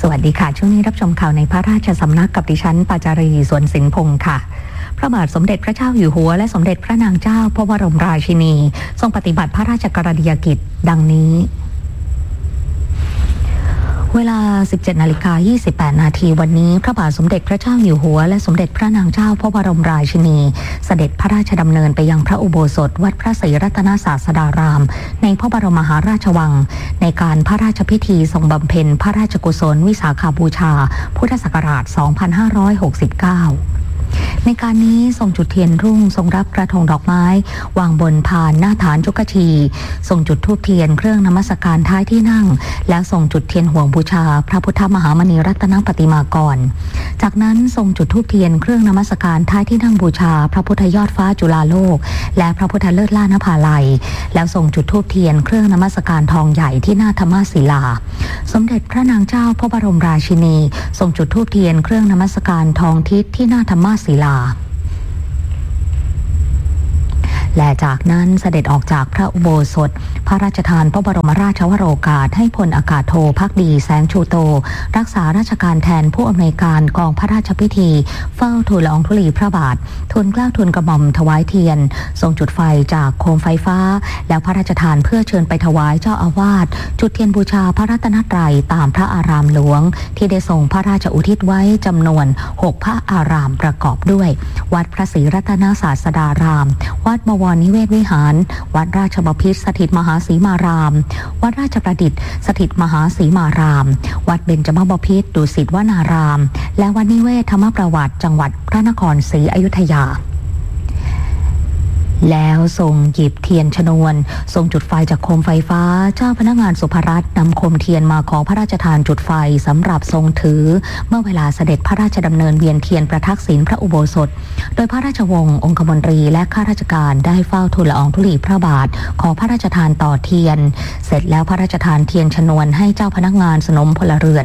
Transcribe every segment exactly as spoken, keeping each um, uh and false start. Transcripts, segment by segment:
สวัสดีค่ะช่วงนี้รับชมข่าวในพระราชสำนักกับดิฉันปาจารีสวนสินพงศ์ค่ะพระบาทสมเด็จพระเจ้าอยู่หัวและสมเด็จพระนางเจ้าพระบรมราชินีทรงปฏิบัติพระราชกรณียกิจดังนี้เวลา สิบเจ็ดนาฬิกายี่สิบแปดนาทีวันนี้พระบาทสมเด็จพระเจ้าอยู่หัวและสมเด็จพระนางเจ้าพระบรมราชินีเสด็จพระราชดำเนินไปยังพระอุโบสถวัดพระศรีรัตนศาสดารามในพระบรมมหาราชวังในการพระราชพิธีทรงบำเพ็ญพระราชกุศลวิสาขบูชาพุทธศักราช สองพันห้าร้อยหกสิบเก้าในการนี้ทรงจุดเทียนรุ่งทรงรับกระทงดอกไม้วางบนพานหน้าฐานจุกชีทรงจุดธูปเทียนเครื่องนมัสการท้ายที่นั่งแล้วทรงจุดเทียนห่วงบูชาพระพุทธมหามณีรัตนปฏิมากรจากนั้นทรงจุดธูปเทียนเครื่องนมัสการท้ายที่นั่งบูชาพระพุทธยอดฟ้าจุฬาโลกและพระพุทธเลิศล่านภาลัยแล้วทรงจุดธูปเทียนเครื่องนมัสการทองใหญ่ที่หน้าธรรมศิลาสมเด็จพระนางเจ้าพระบรมราชินีทรงจุดธูปเทียนเครื่องนมัสการทองทิศที่หน้าธรรมศิลาและจากนั้นเสด็จออกจากพระอุโบสถพระราชทานพระบรมราชวโรกาสให้พลอากาศโทภักดีแสงชูโตรักษาราชการแทนผู้อำนวยการกองพระราชพิธีเฝ้าทูลละอองธุลีพระบาททูลเกล้าทูลกระหม่อมถวายเทียนทรงจุดไฟจากโคมไฟฟ้าแล้วพระราชทานเพื่อเชิญไปถวายเจ้าอาวาสจุดเทียนบูชาพระรัตนตรัยตามพระอารามหลวงที่ได้ทรงพระราชอุทิศไว้จำนวนหกพระอารามประกอบด้วยวัดพระศรีรัตนศาสดารามวัดบวรนิเวศวิหารวัดราชบพิตรสถิตมหาสีมารามวัดราชประดิษฐ์สถิตมหาสีมารามวัดเบญจมบพิตรดุสิตวนารามและวัดนิเวศธรรมประวัติจังหวัดพระนครศรีอยุธยาแล้วทรงหยิบเทียนชนวนทรงจุดไฟจากโคมไฟฟ้าเจ้าพนักงานสุภรัตน์นำโคมเทียนมาขอพระราชทานจุดไฟสำหรับทรงถือเมื่อเวลาเสด็จพระราชดำเนินเวียนเทียนประทักษิณพระอุโบสถโดยพระราชวงศ์องคมนตรีและข้าราชการได้เฝ้าทูลละอองธุลีพระบาทขอพระราชทานต่อเทียนเสร็จแล้วพระราชทานเทียนชนวนให้เจ้าพนักงานสนมพลเรือน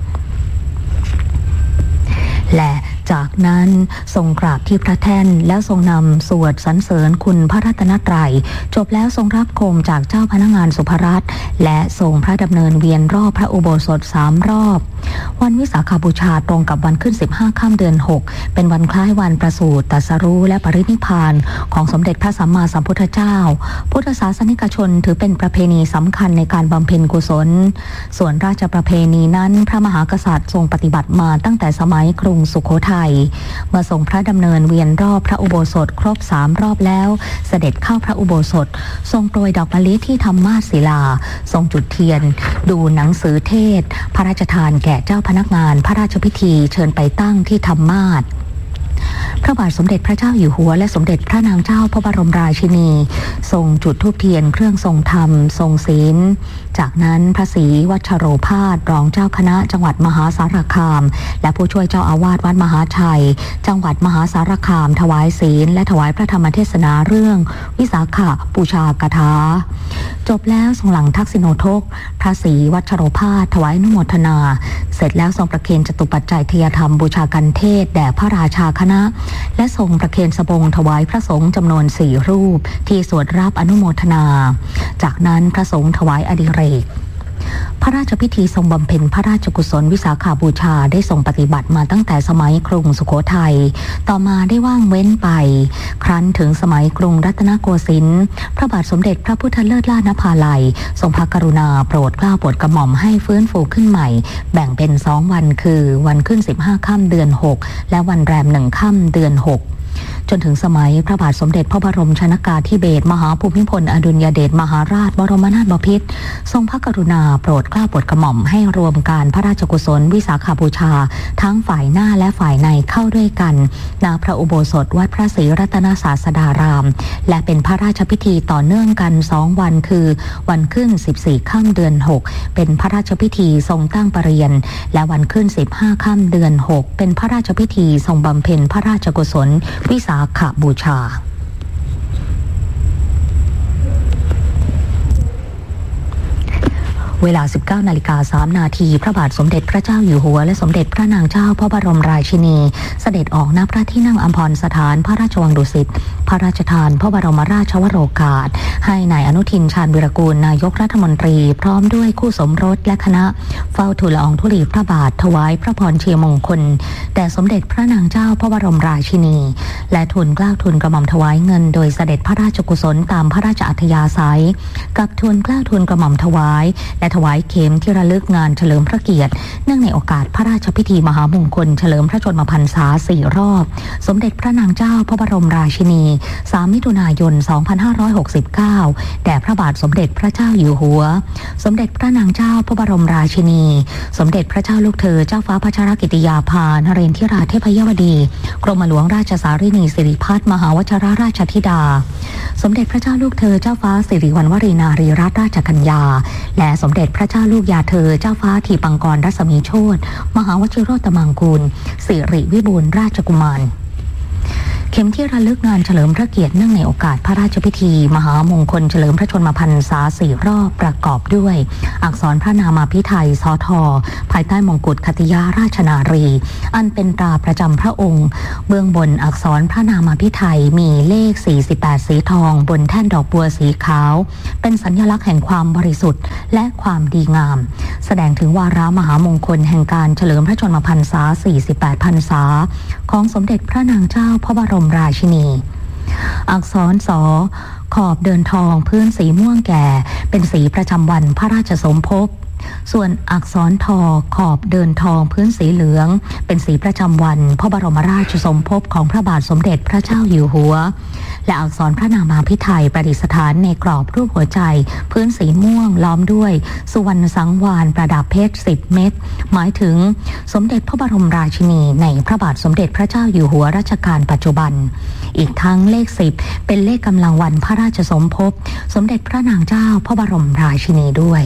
และจากนั้นทรงกราบที่พระแท่นแล้วทรงนำสวดสรรเสริญคุณพระรัตนตรัยจบแล้วทรงรับโคมจากเจ้าพนักงานสุภรัตน์และทรงพระดำเนินเวียนรอบพระอุโบสถสามรอบวันวิสาขบูชาตรงกับวันขึ้นสิบห้าค่ำเดือนหกเป็นวันคล้ายวันประสูติตรัสรู้และปรินิพพานของสมเด็จพระสัมมาสัมพุทธเจ้าพุทธศาสนิกชนถือเป็นประเพณีสำคัญในการบำเพ็ญกุศลส่วนราชประเพณีนั้นพระมหากษัตริย์ทรงปฏิบัติมาตั้งแต่สมัยกรุงสุโขทัยเมื่อทรงพระดำเนินเวียนรอบพระอุโบสถครบสามรอบแล้วเสด็จเข้าพระอุโบสถทรงโปรยดอกมะลิที่ธรรมาศิลาทรงจุดเทียนดูหนังสือเทศพระราชทานแก่เจ้าพนักงานพระราชพิธีเชิญไปตั้งที่ธรรมาสน์พระบาทสมเด็จพระเจ้าอยู่หัวและสมเด็จพระนางเจ้าพระบรมราชินีทรงจุดธูปเทียนเครื่องทรงธรรมทรงศีลจากนั้นพระศรีวัชโรภาสรองเจ้าคณะจังหวัดมหาสารคามและผู้ช่วยเจ้าอาวาสวัดมหาชัยจังหวัดมหาสารคามถวายศีลและถวายพระธรรมเทศนาเรื่องวิสาขบูชากถาจบแล้วทรงหลังทักษิโณทกพระศรีวัชโรภาสถวายอนุโมทนาเสร็จแล้วทรงประเคนจตุปัจจัยทยธรรมบูชากันเทศแด่พระราชาคณะและทรงประเคนสบงถวายพระสงฆ์จำนวนสี่รูปที่สวดรับอนุโมทนาจากนั้นพระสงฆ์ถวายอดิเรกพระราชพิธีทรงบำเพ็ญพระราชกุศลวิสาขบูชาได้ทรงปฏิบัติมาตั้งแต่สมัยกรุงสุโขทัยต่อมาได้ว่างเว้นไปครั้นถึงสมัยกรุงรัตนโกสินทร์พระบาทสมเด็จพระพุทธเลิศล่านภาลัยทรงพระกรุณาโปรดเกล้าโปรดกระหม่อมให้ฟื้นฟูขึ้นใหม่แบ่งเป็นสองวันคือวันขึ้นสิบห้าค่ำเดือนหกและวันแรมหนึ่งค่ำเดือนหกจนถึงสมัยพระบาทสมเด็จพระบรมชนกาธิเบศรมหาภูมิพลอดุลยเดชมหาราชบรมนาถบพิตรทรงพระกรุณาโปรดเกล้าโปรดกระหม่อมให้รวมการพระราชกุศลวิสาขบูชาทั้งฝ่ายหน้าและฝ่ายในเข้าด้วยกันณพระอุโบสถวัดพระศรีรัตนศาสดารามและเป็นพระราชพิธีต่อเนื่องกันสองวันคือวันขึ้นสิบสี่ค่ำเดือนหกเป็นพระราชพิธีทรงตั้งประเรียนและวันขึ้นสิบห้าค่ำเดือนหกเป็นพระราชพิธีทรงบำเพ็ญพระราชกุศลวิสาขบูชา เวลา สิบเก้านาฬิกาสามนาทีพระบาทสมเด็จพระเจ้าอยู่หัวและสมเด็จพระนางเจ้าพระบรมราชินีเสด็จออกณพระที่นั่งอัมพรสถานพระราชวังดุสิตพระราชทานพระบรมราชวโรกาสให้นายอนุทินชาญวิรากูลนายกรัฐมนตรีพร้อมด้วยคู่สมรสและคณะเฝ้าทูลละอองธุลีพระบาทถวายพระพรชัยมงคลแด่สมเด็จพระนางเจ้าพระบรมราชินีและทูลเกล้าทูลกระหม่อมถวายเงินโดยเสด็จพระราชกุศลตามพระราชอัธยาศัยกับทูลเกล้าทูลกระหม่อมถวายและถวายเข็มที่ระลึกงานเฉลิมพระเกียรติเนื่องในโอกาสพระราชพิธีมหามงคลเฉลิมพระชนมพรรษาสี่รอบสมเด็จพระนางเจ้าพระบรมราชินีสามมิถุนายนสองพันห้าร้อยหกสิบเก้าแด่พระบาทสมเด็จพระเจ้าอยู่หัวสมเด็จพระนางเจ้าพระบรมราชินีสมเด็จพระเจ้าลูกเธอเจ้าฟ้าพัชรกิติยาภานเรนทิราเทพยวดีกรมหลวงราชสารินีสิริพัฒน์มหาวชิรราชธิดาสมเด็จพระเจ้าลูกเธอเจ้าฟ้าสิริวัณวรีนารีรัตนราชกัญญาและสมเด็จพระเจ้าลูกยาเธอเจ้าฟ้าทีปังกรรัศมีโชติมหาวชิโรตมังกูลสิริวิบูลย์ราชกุมารเข็มที่ระลึกงานเฉลิมพระเกียรติเนื่องในโอกาสพระราชพิธีมหามงคลเฉลิมพระชนมพรรษาสี่รอบประกอบด้วยอักษรพระนามาภิไธยสทภายใต้มงกุฎคติยาราชนารีอันเป็นตราประจำพระองค์เบื้องบนอักษรพระนามาภิไธยมีเลขสี่สิบแปดสีทองบนแท่นดอกบัวสีขาวเป็นสัญลักษณ์แห่งความบริสุทธิ์และความดีงามแสดงถึงวาระมหามงคลแห่งการเฉลิมพระชนมพรรษาสี่สิบแปดพรรษาของสมเด็จพระนางเจ้าพระบรมราชินีอักษรสอขอบเดินทองพื้นสีม่วงแก่เป็นสีประจำวันพระราชสมภพส่วนอักษรทอขอบเดินทองพื้นสีเหลืองเป็นสีประจำวันพระบรมราชสมภพของพระบาทสมเด็จพระเจ้าอยู่หัวและอักษรพระนามาภิไธยประดิษฐานในกรอบรูปหัวใจพื้นสีม่วงล้อมด้วยสุวรรณสังวาลประดับเพชรสิบเม็ดหมายถึงสมเด็จพระบรมราชินีในพระบาทสมเด็จพระเจ้าอยู่หัวรัชกาลปัจจุบันอีกทั้งเลขสิบเป็นเลขกำลังวันพระราชสมภพสมเด็จพระนางเจ้าพระบรมราชินีด้วย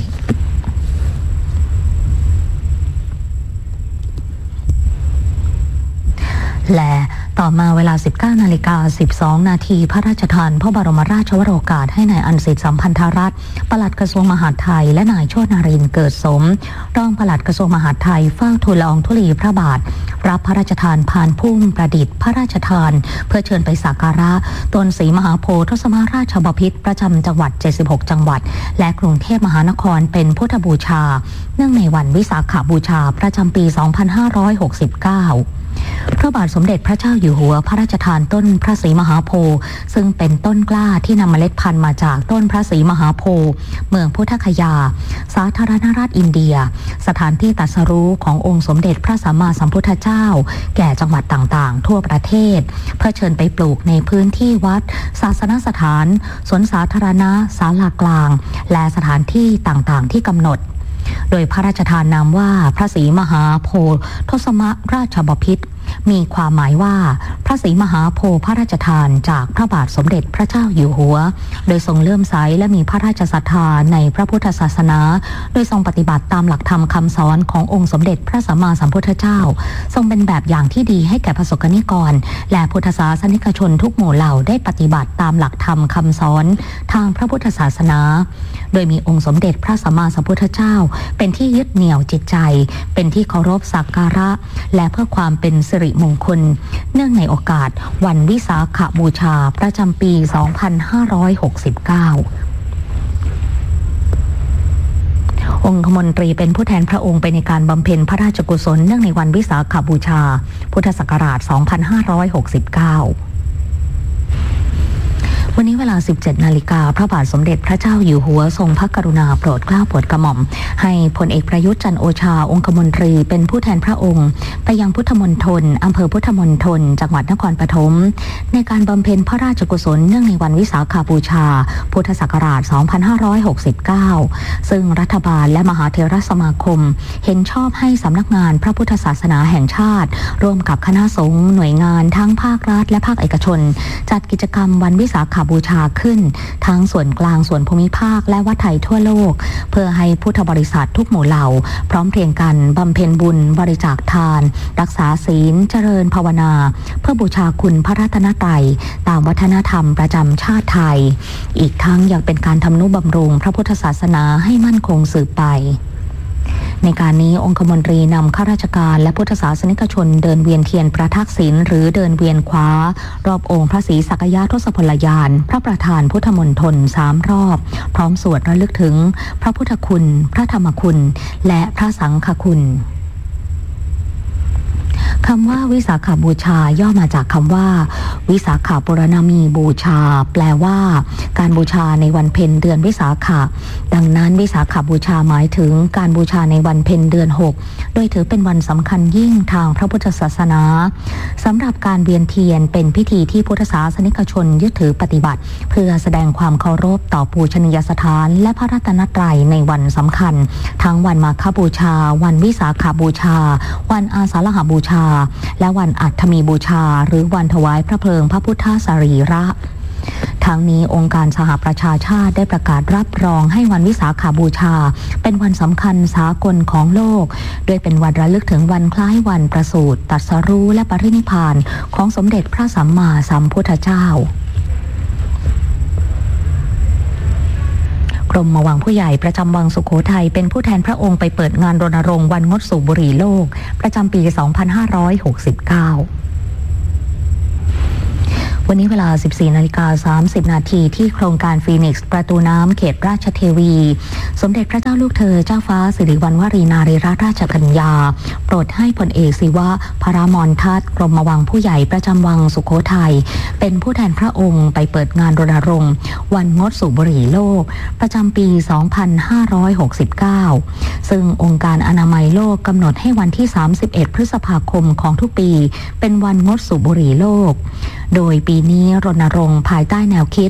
และต่อมาเวลา สิบเก้านาฬิกาสิบสองนาทีพระราชทานพระบรมราชวโรกาสให้นายอันสิทธิสัมพันธรัตน์ปลัดกระทรวงมหาดไทยและนายโชตินรินทร์เกิดสมรองปลัดกระทรวงมหาดไทยเฝ้าทูลละอองธุลีพระบาทรับพระราชทานพานพุ่มประดิษฐ์พระราชทานเพื่อเชิญไปสักการะต้นศรีมหาโพธิ์ทศมราชบพิตรประจำจังหวัดเจ็ดสิบหกจังหวัดและกรุงเทพมหานครเป็นพุทธบูชาเนื่องในวันวิสาขบูชาประจำปีสองพันห้าร้อยหกสิบเก้าพระบาทสมเด็จพระเจ้าอยู่หัวพระราชทานต้นพระศรีมหาโพธิ์ซึ่งเป็นต้นกล้าที่นำเมล็ดพันธุ์มาจากต้นพระศรีมหาโพธิ์เมืองพุทธคยาสาธารณรัฐอินเดียสถานที่ตรัสรู้ขององค์สมเด็จพระสัมมาสัมพุทธเจ้าแก่จังหวัดต่างๆทั่วประเทศเพื่อเชิญไปปลูกในพื้นที่วัดศาสนสถานสวนสาธารณะศาลากลางและสถานที่ต่างๆที่กำหนดโดยพระราชทานนามว่าพระศรีมหาโพธิ์ทศมราชบพิตรมีความหมายว่าพระศรีมหาโพธิ์พระราชทานจากพระบาทสมเด็จพระเจ้าอยู่หัวโดยทรงเลื่อมใสและมีพระราชศรัทธาในพระพุทธศาสนาโดยทรงปฏิบัติตามหลักธรรมคำสอนขององค์สมเด็จพระสัมมาสัมพุทธเจ้าทรงเป็นแบบอย่างที่ดีให้แก่ประสบนิกรและพุทธศาสนิกชนทุกหมู่เหล่าได้ปฏิบัติตามหลักธรรมคำสอนทางพระพุทธศาสนาโดยมีองค์สมเด็จพระสัมมาสัมพุทธเจ้าเป็นที่ยึดเหนี่ยวจิตใจเป็นที่เคารพสักการะและเพื่อความเป็นสิริมงคลเนื่องในโอกาสวันวิสาขบูชาประจำปีสองพันห้าร้อยหกสิบเก้าองคมนตรีเป็นผู้แทนพระองค์ไปในการบำเพ็ญพระราชกุศลเนื่องในวันวิสาขบูชาพุทธศักราชสองพันห้าร้อยหกสิบเก้าวันนี้เวลา สิบเจ็ดนาฬิกาพระบาทสมเด็จพระเจ้าอยู่หัวทรงพระกรุณาโปรดเกล้าโปรดกระหม่อมให้พลเอกประยุทธ์จันทร์โอชาองคมนตรีเป็นผู้แทนพระองค์ไปยังพุทธมณฑลอำเภอพุทธมณฑลจังหวัดนครปฐมในการบำเพ็ญพระราชกุศลเนื่องในวันวิสาขบูชาพุทธศักราชสองพันห้าร้อยหกสิบเก้าซึ่งรัฐบาลและมหาเถรสมาคมเห็นชอบให้สำนักงานพระพุทธศาสนาแห่งชาติร่วมกับคณะสงฆ์หน่วยงานทั้งภาครัฐและภาคเอกชนจัดกิจกรรมวันวิสาขบูชาขึ้นทั้งส่วนกลางส่วนภูมิภาคและวัดไทยทั่วโลกเพื่อให้พุทธบริษัททุกหมู่เหล่าพร้อมเพรียงกันบำเพ็ญบุญบริจาคทานรักษาศีลเจริญภาวนาเพื่อบูชาคุณพระรัตนตรัยตามวัฒนธรรมประจำชาติไทยอีกทั้งยังเป็นการทำนุบำรุงพระพุทธศาสนาให้มั่นคงสืบไปในการนี้องคมนตรีนำข้าราชการและพุทธศาสนิกชนเดินเวียนเทียนประทักษิณหรือเดินเวียนขวารอบองค์พระศรีสักยะทศพลยานพระประธานพุทธมณฑลสามรอบพร้อมสวดระลึกถึงพระพุทธคุณพระธรรมคุณและพระสังฆคุณคำว่าวิสาขบูชาย่อมาจากคำว่าวิสาขปุรณมีบูชาแปลว่าการบูชาในวันเพ็ญเดือนวิสาขะดังนั้นวิสาขบูชาหมายถึงการบูชาในวันเพ็ญเดือนหกโดยถือเป็นวันสำคัญยิ่งทางพระพุทธศาสนาสำหรับการเวียนเทียนเป็นพิธีที่พุทธศาสนิกชนยึดถือปฏิบัติเพื่อแสดงความเคารพต่อปูชนียสถานและพระรัตนตรัยในวันสำคัญทั้งวันมาฆบูชาวันวิสาขบูชาวันอาสาฬหบูชาและวันอัฐมีบูชาหรือวันถวายพระเพลิงพระพุทธสรีระทั้งนี้องค์การสหประชาชาติได้ประกาศรับรองให้วันวิสาขบูชาเป็นวันสำคัญสากลของโลกโดยเป็นวันระลึกถึงวันคล้ายวันประสูติตรัสรู้และปรินิพพานของสมเด็จพระสัมมาสัมพุทธเจ้ากรมวังผู้ใหญ่ประจำวังสุโขทัยเป็นผู้แทนพระองค์ไปเปิดงานรณรงค์วันงดสูบบุหรี่โลกประจำปี สองพันห้าร้อยหกสิบเก้า วันนี้เวลา สิบสี่นาฬิกาสามสิบนาทีที่โครงการฟีนิกซ์ประตูน้ำเขตราชเทวีสมเด็จพระเจ้าลูกเธอเจ้าฟ้าสิริวัณวรีนารีรัตนราชกัญญาโปรดให้พลเอกศิวะพรามรทัศน์กรมวังผู้ใหญ่ประจำวังสุโขทัยเป็นผู้แทนพระองค์ไปเปิดงานรณรงค์วันงดสูบบุหรี่โลกประจำปี สองพันห้าร้อยหกสิบเก้า ซึ่งองค์การอนามัยโลกกำหนดให้วันที่ สามสิบเอ็ด พฤษภาคมของทุกปีเป็นวันงดสูบบุหรี่โลกโดยปีนี้รณรงค์ภายใต้แนวคิด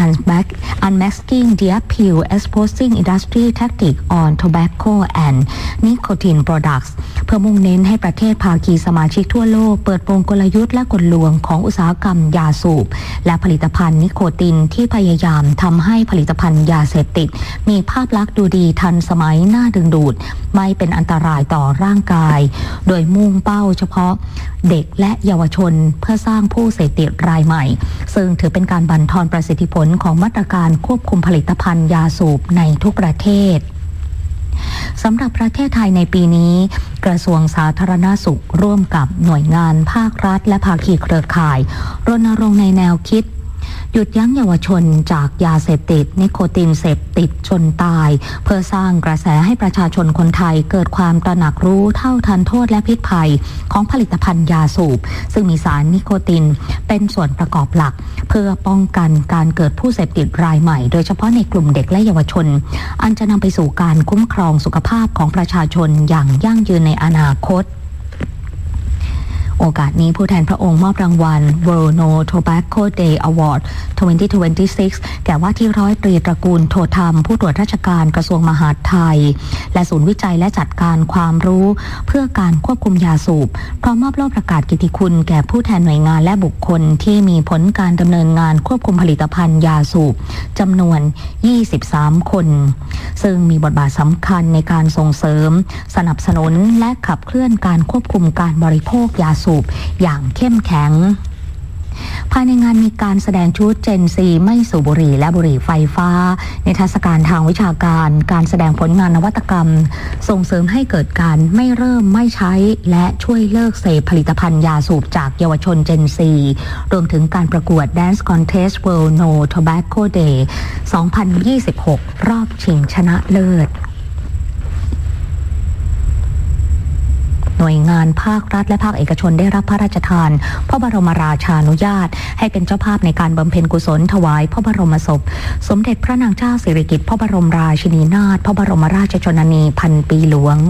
Unmasking the Appeal Exposing Industry Tactics on Tobacco and Nicotine Products เพื่อมุ่งเน้นให้ประเทศภาคีสมาชิกทั่วโลกเปิดโปงกลยุทธ์และกลลวงของอุตสาหกรรมยาสูบและผลิตภัณฑ์นิโคตินที่พยายามทำให้ผลิตภัณฑ์ยาเสพติดมีภาพลักษณ์ดูดีทันสมัยน่าดึงดูดไม่เป็นอันตรายต่อร่างกายโดยมุ่งเป้าเฉพาะเด็กและเยาวชนเพื่อสร้างผู้เสพติดรายใหม่ซึ่งถือเป็นการบั่นทอนประสิทธิผลของมาตรการควบคุมผลิตภัณฑ์ยาสูบในทุกประเทศสำหรับประเทศไทยในปีนี้กระทรวงสาธารณสุขร่วมกับหน่วยงานภาครัฐและภาคีเครือข่ายรณรงค์ในแนวคิดหยุดยั้งเยาวชนจากยาเสพติดนิโคตินเสพติดจนตายเพื่อสร้างกระแสให้ประชาชนคนไทยเกิดความตระหนักรู้เท่าทันโทษและพิษภัยของผลิตภัณฑ์ยาสูบซึ่งมีสารนิโคตินเป็นส่วนประกอบหลักเพื่อป้องกันการเกิดผู้เสพติดรายใหม่โดยเฉพาะในกลุ่มเด็กและเยาวชนอันจะนำไปสู่การคุ้มครองสุขภาพของประชาชนอย่างยั่งยืนในอนาคตโอกาสนี้ผู้แทนพระองค์มอบรางวัล World No Tobacco Day Award สองพันยี่สิบหกแก่ว่าที่ร้อยตรีตระกูลโทธรรมผู้ตรวจราชการกระทรวงมหาดไทยและศูนย์วิจัยและจัดการความรู้เพื่อการควบคุมยาสูบพร้อมมอบโล่ประกาศกิตติคุณแก่ผู้แทนหน่วยงานและบุคคลที่มีผลการดำเนินงานควบคุมผลิตภัณฑ์ยาสูบจำนวนยี่สิบสามคนซึ่งมีบทบาทสำคัญในการส่งเสริมสนับสนุนและขับเคลื่อนการควบคุมการบริโภคยาสูบอย่างเข้มแข็งภายในงานมีการแสดงชุดเจนซีไม่สูบบุหรี่และบุหรี่ไฟฟ้านิทรรศการทางวิชาการการแสดงผลงานนวัตกรรมส่งเสริมให้เกิดการไม่เริ่มไม่ใช้และช่วยเลิกเสพผลิตภัณฑ์ยาสูบจากเยาวชนเจนซีรวมถึงการประกวด Dance Contest World No Tobacco Day สองพันยี่สิบหกรอบชิงชนะเลิศหน่วยงานภาครัฐและภาคเอกชนได้รับพระราชทานพระบรมราชานุญาตให้เป็นเจ้าภาพในการบำเพ็ญกุศลถวายพระบรมศพสมเด็จพระนางเจ้าสิริกิติ์พระบรมราชินีนาถพระบรมราชชนนีพันปีหลวง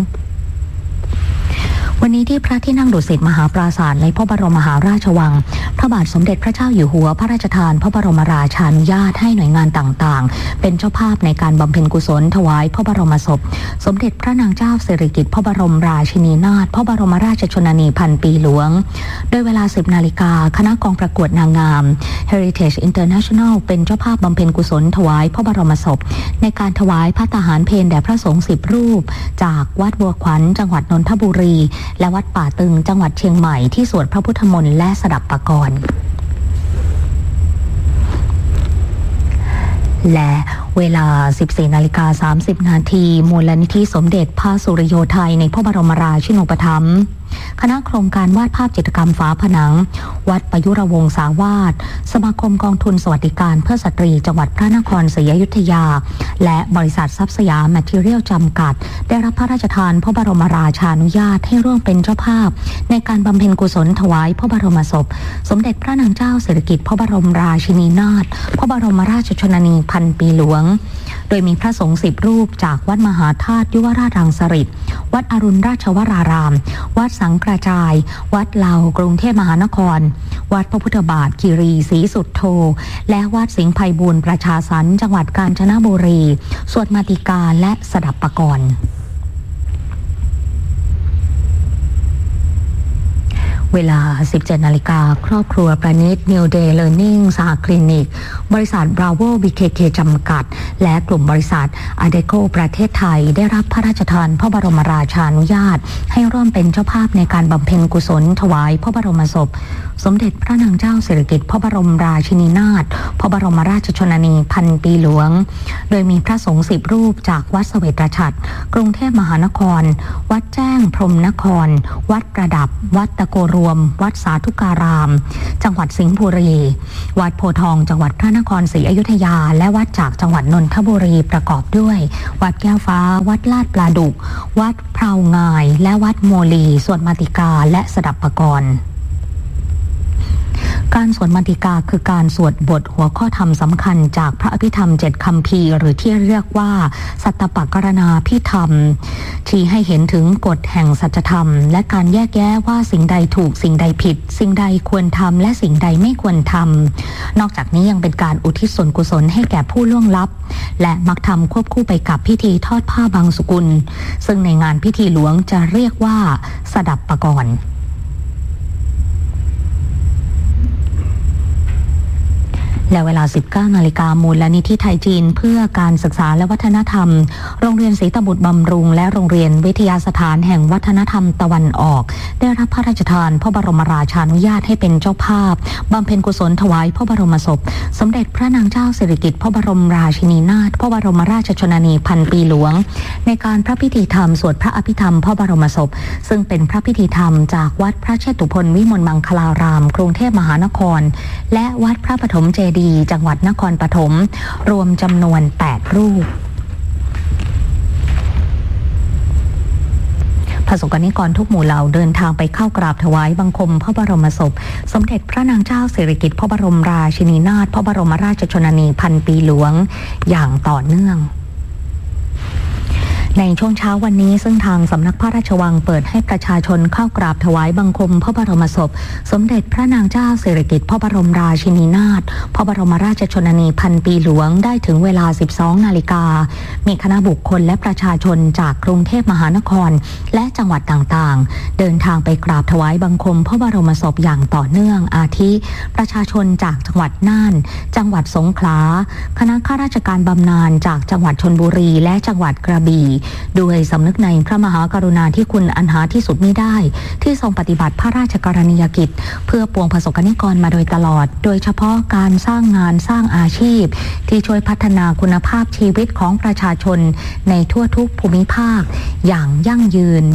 วันนี้ที่พระที่นั่งดุสิตมหาปราสาทในพระบรมมหาราชวังพระบาทสมเด็จพระเจ้าอยู่หัวพระราชทานพระบรมราชานุญาตให้หน่วยงานต่างๆเป็นเจ้าภาพในการบำเพ็ญกุศลถวายพระบรมศพสมเด็จพระนางเจ้าสิริกิติ์พระบรมราชินีนาถพระบรมราชชนนีพันปีหลวงโดยเวลา สิบนาฬิกาคณะกองประกวดนางงาม Heritage International เป็นเจ้าภาพบำเพ็ญกุศลถวายพระบรมศพในการถวายภัตตาหารเพลแด่พระสงฆ์สิบรูปจากวัดบัวขวัญจังหวัดนนทบุรีและวัดป่าตึงจังหวัดเชียงใหม่ที่สวดพระพุทธมนต์และสดับปกรณ์และเวลา สิบสี่นาฬิกาสามสิบนาทีมูลนิธิสมเด็จพระสุริโยไทยในพระบรมราชินูปถัมภ์คณะโครงการวาดภาพจิตรกรรมฝาผนังวัดประยุรวงศาวาสสมาคมกองทุนสวัสดิการเพื่อสตรีจังหวัดพระนครศรีอยุธยาและบริษัททรัพย์สยามแมททีเรียลจำกัดได้รับพระราชทานพระบรมราชานุญาตให้ร่วมเป็นเจ้าภาพในการบำเพ็ญกุศลถวายพระบรมศพสมเด็จพระนางเจ้าสิริกิติ์พระบรมราชินีนาถพระบรมราชชนนีพันปีหลวงโดยมีพระสงฆ์สิบรูปจากวัดมหาธาตุยุวราชรังสฤษฎ์วัดอรุณราชวรารามวัดสังกระจายวัดเหลากรุงเทพมหานครวัดพระพุทธบาทคีรีศรีสุทโธและวัดสิงห์ไพบูลย์ประชาสรรค์จังหวัดกาญจนบุรีสวดมาติกาและสดับปกรณ์เวลา สิบเจ็ดนาฬิกาครอบครัวประณิต New Day Learning สหคลินิกบริษัท Bravo บี เค เค จำกัดและกลุ่มบริษัท Adecco ประเทศไทยได้รับพระราชทานพระบรมราชานุญาตให้ร่วมเป็นเจ้าภาพในการบำเพ็ญกุศลถวายพระบรมศพสมเด็จพระนางเจ้าสิริกิติ์พระบรมราชินีนาถพระบรมราชชนนีพันปีหลวงโดยมีพระสงฆ์สิบรูปจากวัดเสวตฉัตรกรุงเทพมหานครวัดแจ้งพรหมนครวัดประดับวัดตะโกรวมวัดสาธุการามจังหวัดสิงห์บุรีวัดโพธิ์ทองจังหวัดพระนครศรีอยุธยาและวัดจากจังหวัดนนทบุรีประกอบด้วยวัดแก้วฟ้าวัดลาดปลาดุกวัดเพรางายและวัดโมลีสวดมาติกาและสดับปกรณ์การสวดมาติกาคือการสวดบทหัวข้อธรรมสำคัญจากพระอภิธรรมเจ็ดคัมภีร์หรือที่เรียกว่าสัตตปกรณาภิธรรมชี้ให้เห็นถึงกฎแห่งสัจธรรมและการแยกแยะว่าสิ่งใดถูกสิ่งใดผิดสิ่งใดควรทำและสิ่งใดไม่ควรทำนอกจากนี้ยังเป็นการอุทิศส่วนกุศลให้แก่ผู้ล่วงลับและมักทำควบคู่ไปกับพิธีทอดผ้าบางสกุลซึ่งในงานพิธีหลวงจะเรียกว่าสดับปกรณ์และเวลา สิบเก้านาฬิกามูลนิธิไทยจีนเพื่อการศึกษาและวัฒนธรรมโรงเรียนศรีตบุตรบำรุงและโรงเรียนวิทยาสถานแห่งวัฒนธรรมตะวันออกได้รับพระราชทานพระบรมราชานุญาตให้เป็นเจ้าภาพบำเพ็ญกุศลถวายพระบรมศพสมเด็จพระนางเจ้าสิริกิติ์พระบรมราชินีนาถพระบรมราชชนนีพันปีหลวงในการพระพิธีธรรมสวดพระอภิธรรมพระบรมศพซึ่งเป็นพระพิธีธรรมจากวัดพระเชตุพนวิมลมังคลารามกรุงเทพมหานครและวัดพระปฐมเจดีย์จังหวัดนครปฐมรวมจำนวนแปดรูปประสบกนิกรทุกหมู่เหล่าเดินทางไปเข้ากราบถวายบังคมพระบรมศพสมเด็จพระนางเจ้าสิริกิติ์พระบรมราชินีนาถพระบรมราชชนนีพันปีหลวงอย่างต่อเนื่องในช่วงเช้าวันนี้ซึ่งทางสำนักพระราชวังเปิดให้ประชาชนเข้ากราบถวายบังคมพระบรมศพสมเด็จพระนางเจ้าสิริกิติ์พระบรมราชินีนาถพระบรมราชชนนีพันปีหลวงได้ถึงเวลา สิบสองนาฬิกามีคณะบุคคลและประชาชนจากกรุงเทพมหานครและจังหวัดต่างๆเดินทางไปกราบถวายบังคมพระบรมศพอย่างต่อเนื่องอาทิประชาชนจากจังหวัดน่านจังหวัดสงขลาคณะข้าราชการบำนาญจากจังหวัดชลบุรีและจังหวัดกระบี่ด้วยสำนึกในพระมหากรุณาธิคุณอันหาที่สุดมิได้ที่ทรงปฏิบัติพระราชกรณียกิจเพื่อปวงประสบกนิกรมาโดยตลอดโดยเฉพาะการสร้างงานสร้างอาชีพที่ช่วยพัฒนาคุณภาพชีวิตของประชาชนในทั่วทุกภูมิภาคอย่างยั่งยืน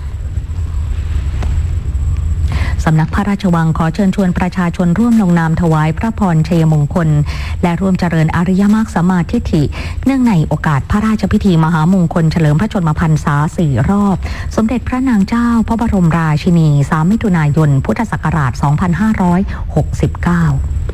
สำนักพระราชวังขอเชิญชวนประชาชนร่วมลงนามถวายพระพรชัยมงคลและร่วมเจริญอริยมรรคสัมมาทิฏฐิเนื่องในโอกาสพระราชพิธีมหามงคลเฉลิมพระชนมพรรษาสี่รอบสมเด็จพระนางเจ้าพระบรมราชินีสามมิถุนายนพุทธศักราชสองพันห้าร้อยหกสิบเก้า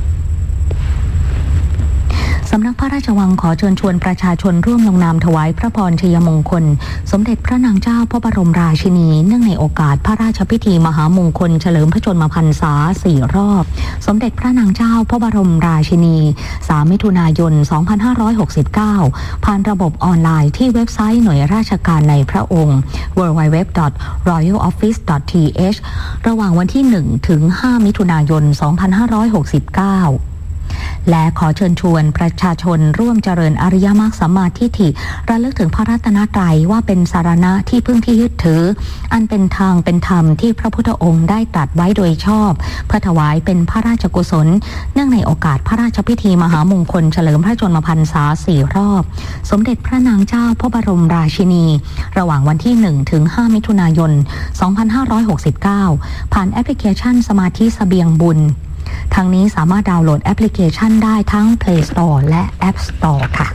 สำนักพระราชวังขอเชิญชวนประชาชนร่วมลงนามถวายพระพรชัยมงคลสมเด็จพระนางเจ้าพระบรมราชินีเนื่องในโอกาสพระราชพิธีมหามงคลเฉลิมพระชนมพรรษาสี่รอบสมเด็จพระนางเจ้าพระบรมราชินีสามมิถุนายนสองพันห้าร้อยหกสิบเก้าผ่านระบบออนไลน์ที่เว็บไซต์หน่วยราชการในพระองค์ ดับเบิลยู ดับเบิลยู ดับเบิลยู ดอท รอยัลออฟฟิศ ดอท ที เอช ระหว่างวันที่หนึ่งถึงห้ามิถุนายนสองพันห้าร้อยหกสิบเก้าและขอเชิญชวนประชาชนร่วมเจริญอริยมรรคสัมมาทิฏฐิระลึกถึงพระรัตนตรัยว่าเป็นสารณะที่พึ่งที่ยึดถืออันเป็นทางเป็นธรรมที่พระพุทธองค์ได้ตรัสไว้โดยชอบเพื่อถวายเป็นพระราชกุศลเนื่องในโอกาสพระราชพิธีมหามงคลเฉลิมพระชนมพรรษาสี่รอบสมเด็จพระนางเจ้าพระบรมราชินีระหว่างวันที่หนึ่งถึงห้ามิถุนายนสองพันห้าร้อยหกสิบเก้าผ่านแอปพลิเคชันสมาธิเสบียงบุญทางนี้สามารถดาวน์โหลดแอปพลิเคชันได้ทั้ง Play Store และ App Store ค่ะ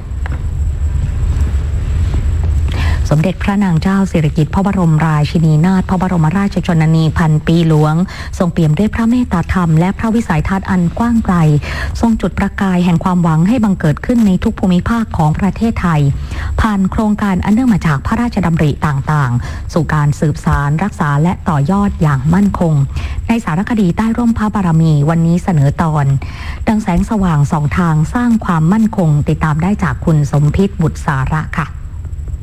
สมเด็จพระนางเจ้าสิริกิติ์พระบรมราชินีนาถพระบรมราชชนนีพันปีหลวงทรงเปี่ยมด้วยพระเมตตาธรรมและพระวิสัยทัศน์อันกว้างไกลทรงจุดประกายแห่งความหวังให้บังเกิดขึ้นในทุกภูมิภาคของประเทศไทยผ่านโครงการอันเนื่องมาจากพระราชดำริต่างๆสู่การสืบสานรักษาและต่อยอดอย่างมั่นคงในสารคดีใต้ร่มพระบารมีวันนี้เสนอตอนดังแสงสว่างสองทางสร้างความมั่นคงติดตามได้จากคุณสมพิษบุตรสาระค่ะ